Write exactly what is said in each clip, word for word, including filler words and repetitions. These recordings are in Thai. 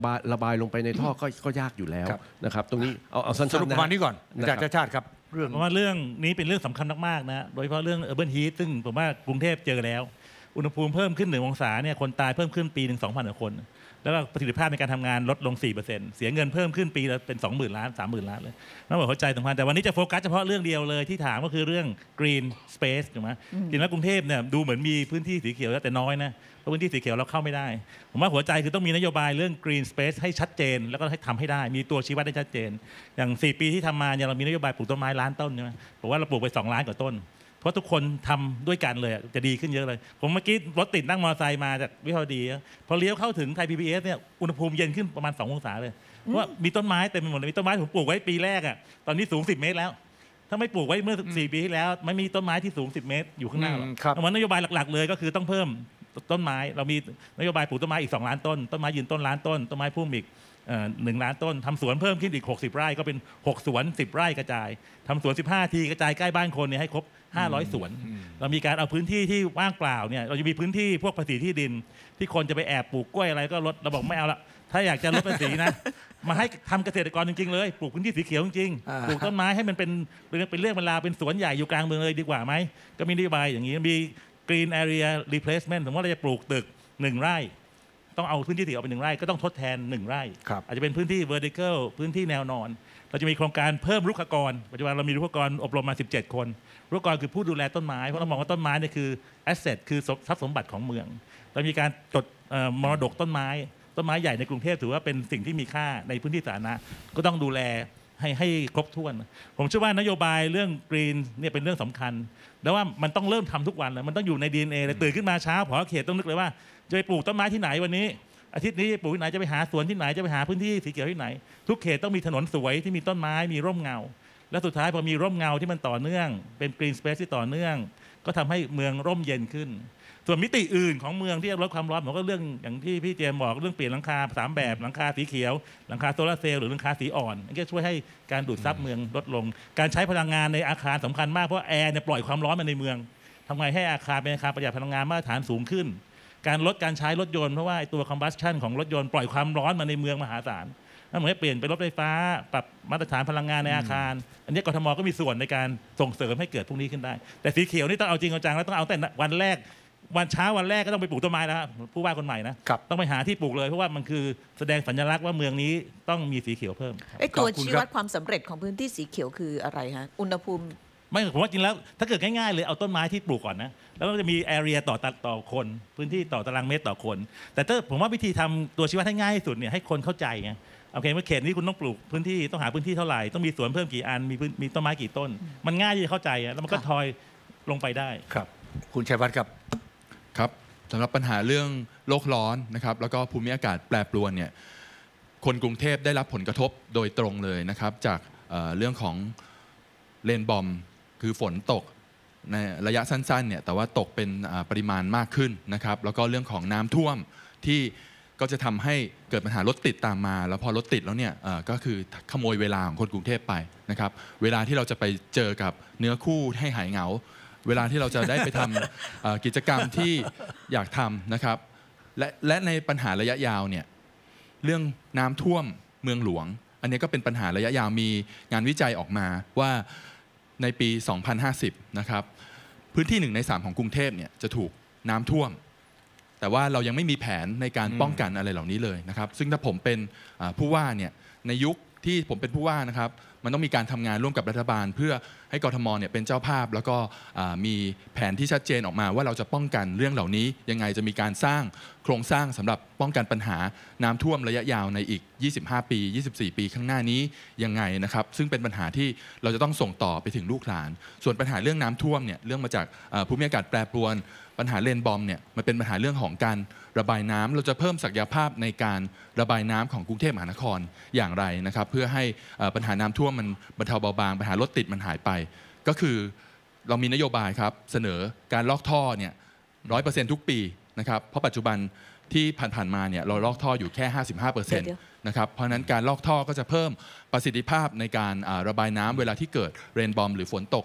ระบายลงไปในท่อก็ก็ยากอยู่แล้วนะครับตรงนี้เอาเอาสั้นๆสรุปประมาณนี้ก่อนอาจารย์ชาติชาติครับเรื่องว่าเรื่องนี้เป็นเรื่องสำคัญมากๆนะโดยเฉพาะเรื่อง Urban Heat ซึ่งผมว่ากรุงเทพเจอแล้วอุณหภูมิเพิ่มขึ้นหนึ่งองศาเนี่ยคนตายเพิ่มขึ้นปีหนึ่งสองพันกว่าคนแล้วก็ประสิทธิภาพในการทำงานลดลง สี่เปอร์เซ็นต์ เสียเงินเพิ่มขึ้นปีละเป็น สองหมื่น ล้าน สามหมื่น ล้านเลยนั่นบอกเข้าใจสำคัญแต่วันนี้จะโฟกัสเฉพาะเรื่องเดียวเลยที่ถามก็คือเรื่อง Green Space ถูกไหมจริงแล้วกรุงเทพเนี่ยดูเหมือนมีพื้นที่สีเขียวแต่น้อยนะเพราะพื้นที่สีเขียวเราเข้าไม่ได้ผมว่าหัวใจคือต้องมีนโยบายเรื่อง Green Space ให้ชัดเจนแล้วก็ให้ทำให้ได้มีตัวชี้วัดได้ชัดเจนอย่างสี่ปีที่ทำมาเนี่ยเรามีนโยบายปลูกต้นไม้ล้านต้นใช่ไหมผมว่าเราปลูกไปสองล้านกว่าต้นเพราะทุกคนทำด้วยกันเลยจะดีขึ้นเยอะเลยผมเมื่อกี้รถติดนั่งมอเตอร์ไซค์มาจากวิภาวดีพอเลี้ยวเข้าถึงไทย พี บี เอส เนี่ยอุณหภูมิเย็นขึ้นประมาณสององศาเลยเพราะว่ามีต้นไม้เต็มไปหมดเลยมีต้นไม้ผมปลูกไว้ปีแรกอ่ะตอนนี้สูงสิบเมตรแล้วถ้าไม่ปลูกไว้เมื่อสี่ปีที่แล้วไม่มีต้นไม้ที่สูงสิบเมตรอยู่ข้างหน้าหรอกเพราะนโยบายหลักๆเลยก็คือต้องเพิ่มต้นไม้เรามีนโยบายปลูกต้นไม้อีกสองล้านต้นต้นไม้ยืนต้นล้านต้นต้นไม้พุ่มอีกหนึ่งล้านต้นทำสวนเพิ่มขึ้นอีกหกสิบไร่ก็เป็นหกสวนสิบไร่กระจายทำสวนสิบห้าทีกระจายใกล้บ้านคนเนี่ยให้ครบห้าร้อยสวนเรามีการเอาพื้นที่ที่ว่างเปล่าเนี่ยเราจะมีพื้นที่พวกภาษีที่ดินที่คนจะไปแอบปลูกกล้วยอะไรก็ลดเราบอกไม่เอาละถ้าอยากจะลดภาษีนะมาให้ทำเกษตรกรจริงๆเลยปลูกพื้นที่สีเขียวจริงๆปลูกต้นไม้ให้มันเป็นเป็นเรื่องเวลาเป็นสวนใหญ่อยู่กลางเมืองเลยดีกว่าไหมก็มีนโยบายอย่างนี้มี Green Area Replacement สมมติว่าเราจะปลูกตึกหนึ่งไร่ต้องเอาพื้นที่สีออกเป็นหนึ่งไร่ก็ต้องทดแทนหนึ่งไร่อาจจะเป็นพื้นที่ vertical พื้นที่แนวนอนเราจะมีโครงการเพิ่มรุกขกรปัจจุบันเรามีรุกขกรอบรมมาสิบเจ็ดคนรุกขกรคือผู้ดูแลต้นไม้เพราะเรามองว่าต้นไม้เนี่ยคือ asset คือทรัพย์สมบัติของเมืองเรามีการจดมรดกต้นไม้ต้นไม้ใหญ่ในกรุงเทพถือว่าเป็นสิ่งที่มีค่าในพื้นที่สาธารณะก็ต้องดูแลให้ให้ครบถ้วนผมเชื่อว่านโยบายเรื่อง Green เนี่ยเป็นเรื่องสำคัญแล้วว่ามันต้องเริ่มทำทุกวันเลยมันต้องอยู่ใน ดี เอ็น เอ เลยตื่นขึ้นมาเช้าผอเขตต้องนึกเลยว่าจะไปปลูกต้นไม้ที่ไหนวันนี้อาทิตย์นี้ปลูกที่ไหนจะไปหาสวนที่ไหนจะไปหาพื้นที่สีเขียวที่ไหนทุกเขตต้องมีถนนสวยที่มีต้นไม้มีร่มเงาและสุดท้ายพอมีร่มเงาที่มันต่อเนื่องเป็น Green Space ที่ต่อเนื่องก็ทำให้เมืองร่มเย็นขึ้นส่วนมิติอื่นของเมืองที่ลดความร้อนผมก็เรื่องอย่างที่พี่เจมบอกเรื่องเปลี่ยนหลังคาสามแบบหลังคาสีเขียวหลังคาโซลาร์เซลล์หรือหลังคาสีอ่อนนี่ก็ช่วยให้การดูดซับเมืองลดลงการใช้พลังงานในอาคารสำคัญมากเพราะแอร์เนี่ยปล่อยความร้อนมาในเมืองทำไงให้อาคารเป็นอาคารประหยัดพลังงานมาตรฐานสูงขึ้นการลดการใช้รถยนต์เพราะว่าตัว combustion ของรถยนต์ปล่อยความร้อนมาในเมืองมหาศาลนั่นหมายเปลี่ยนเป็นรถไฟฟ้าปรับมาตรฐานพลังงานในอาคารอันนี้กทมก็มีส่วนในการส่งเสริมให้เกิดพวกนี้ขึ้นได้แต่สีเขียวนี่ต้องเอาจริงเอาจังแล้วต้องเอาแต่วันแรกวันเช้าวันแรกก็ต้องไปปลูกต้นไม้แล้วผู้ว่าคนใหม่นะต้องไปหาที่ปลูกเลยเพราะว่ามันคือแสดงสัญลักษณ์ว่าเมืองนี้ต้องมีสีเขียวเพิ่มไอ้ตัวชี้วัดความสำเร็จของพื้นที่สีเขียวคืออะไรฮะอุณหภูมิไม่ผมว่าจริงแล้วถ้าเกิดง่ายๆเลยเอาต้นไม้ที่ปลูกก่อนนะแล้วก็จะมี area ต่อต่อคนพื้นที่ต่อตารางเมตรต่อคนแต่ถ้าผมว่าวิธีทำตัวชี้วัดให้ง่ายที่สุดเนี่ยให้คนเข้าใจไงโอเคเมื่อเขตนี้คุณต้องปลูกพื้นที่ต้องหาพื้นที่เท่าไหร่ต้องมีสวนเพิ่มกี่อันมีมีต้นไม้กี่ต้นมันง่ายที่จะเข้าใจแล้วมันก็ทอยลงไปได้ครับคุณชัยวัฒน์ครับครับสำหรับปัญหาเรื่องโลกร้อนนะครับแล้วก็ภูมิอากาศแปรปรวนเนี่ยคนกรุงเทพได้รับผลกระทบโดยตรงเลยนะครับจากเอ่อเรื่องของเรนบอมคือฝนตกในระยะสั้นๆเนี่ยแต่ว่าตกเป็นปริมาณมากขึ้นนะครับแล้วก็เรื่องของน้ำท่วมที่ก็จะทำให้เกิดปัญหารถติดตามมาแล้วพอรถติดแล้วเนี่ยก็คือขโมยเวลาของคนกรุงเทพไปนะครับเวลาที่เราจะไปเจอกับเนื้อคู่ให้หายเหงาเวลาที่เราจะได้ไปทำกิจกรรมที่อยากทำนะครับและและในปัญหาระยะยาวเนี่ยเรื่องน้ำท่วมเมืองหลวงอันนี้ก็เป็นปัญหาระยะยาวมีงานวิจัยออกมาว่าในปีสองพันห้าสิบนะครับพื้นที่หนึ่งในสามของกรุงเทพเนี่ยจะถูกน้ำท่วมแต่ว่าเรายังไม่มีแผนในการป้องกันอะไรเหล่านี้เลยนะครับซึ่งถ้าผมเป็นผู้ว่าเนี่ยในยุคที่ผมเป็นผู้ว่านะครับมันต้องมีการทำงานร่วมกับรัฐบาลเพื่อให้กทมเนี่ยเป็นเจ้าภาพแล้วก็มีแผนที่ชัดเจนออกมาว่าเราจะป้องกันเรื่องเหล่านี้ยังไงจะมีการสร้างโครงสร้างสำหรับป้องกันปัญหาน้ำท่วมระยะยาวในอีกยี่สิบห้าปียี่สิบสี่ปีข้างหน้านี้ยังไงนะครับซึ่งเป็นปัญหาที่เราจะต้องส่งต่อไปถึงลูกหลานส่วนปัญหาเรื่องน้ำท่วมเนี่ยเรื่องมาจากภูมิอากาศแปรปรวนปัญหาเรนบอมเนี่ยมันเป็นปัญหาเรื่องของการระบายน้ำเราจะเพิ่มศักยภาพในการระบายน้ำของกรุงเทพมหานครอย่างไรนะครับเพื่อให้ปัญหาน้ำท่วมมันบรรเทาเบาบางปัญหารถติดมันหายไปก็คือเรามีนโยบายครับเสนอการลอกท่อเนี่ยร้อยเปอร์เซ็นต์ทุกปีนะครับเพราะปัจจุบันที่ผ่านๆมาเนี่ยเราลอกท่ออยู่แค่ ห้าสิบห้าเปอร์เซ็นต์ นะครับเพราะฉะนั้นการลอกท่อก็จะเพิ่มประสิทธิภาพในการระบายน้ำเวลาที่เกิดเรนบอมหรือฝนตกป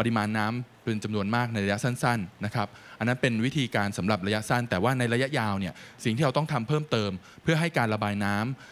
ริมาณน้ำเป็นจำนวนมากในระยะสั้นๆนะครับอันนั้นเป็นวิธีการสำหรับระยะสั้นแต่ว่าในระยะยาวเนี่ยสิ่งที่เราต้องทำเพิ่มเติมเพื่อให้การระบายน้